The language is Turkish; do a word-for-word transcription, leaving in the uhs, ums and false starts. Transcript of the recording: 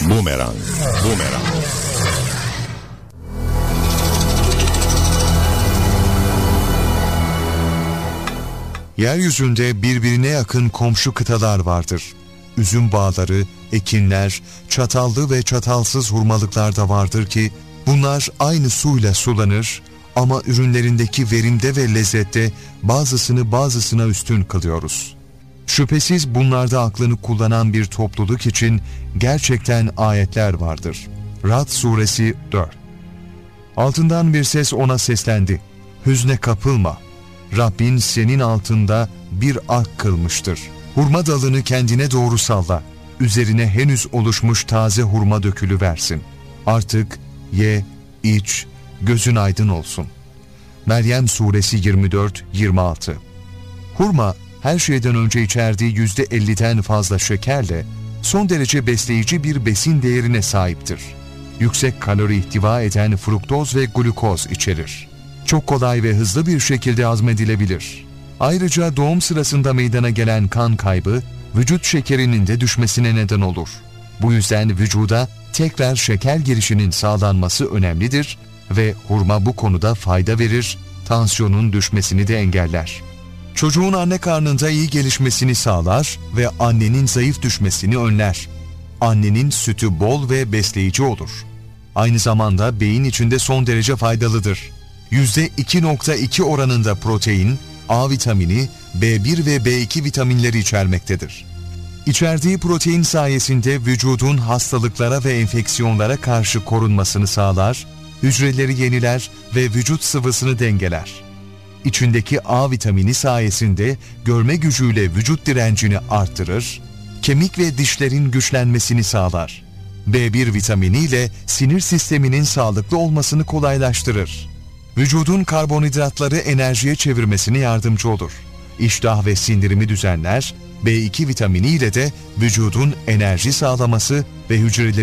Bumerang. Bumerang. Yeryüzünde birbirine yakın komşu kıtalar vardır. Üzüm bağları, ekinler, çatallı ve çatalsız hurmalıklar da vardır ki bunlar aynı suyla sulanır ama ürünlerindeki verimde ve lezzette bazısını bazısına üstün kılıyoruz. Şüphesiz bunlarda aklını kullanan bir topluluk için gerçekten ayetler vardır. Ra'd suresi dört. Altından bir ses ona seslendi. Hüzne kapılma. Rabbin senin altında bir ark kılmıştır. Hurma dalını kendine doğru salla. Üzerine henüz oluşmuş taze hurma dökülüversin. Artık ye, iç, gözün aydın olsun. Meryem suresi yirmi dört yirmi altı. Hurma her şeyden önce içerdiği yüzde elliden fazla şekerle son derece besleyici bir besin değerine sahiptir. Yüksek kalori ihtiva eden fruktoz ve glukoz içerir. Çok kolay ve hızlı bir şekilde hazmedilebilir. Ayrıca doğum sırasında meydana gelen kan kaybı, vücut şekerinin de düşmesine neden olur. Bu yüzden vücuda tekrar şeker girişinin sağlanması önemlidir ve hurma bu konuda fayda verir, tansiyonun düşmesini de engeller. Çocuğun anne karnında iyi gelişmesini sağlar ve annenin zayıf düşmesini önler. Annenin sütü bol ve besleyici olur. Aynı zamanda beyin içinde son derece faydalıdır. yüzde iki virgül iki oranında protein, A vitamini, B bir ve B iki vitaminleri içermektedir. İçerdiği protein sayesinde vücudun hastalıklara ve enfeksiyonlara karşı korunmasını sağlar, hücreleri yeniler ve vücut sıvısını dengeler. İçindeki A vitamini sayesinde görme gücüyle vücut direncini arttırır, kemik ve dişlerin güçlenmesini sağlar. B bir vitamini ile sinir sisteminin sağlıklı olmasını kolaylaştırır. Vücudun karbonhidratları enerjiye çevirmesine yardımcı olur. İştah ve sindirimi düzenler, B iki vitamini ile de vücudun enerji sağlaması ve hücreleri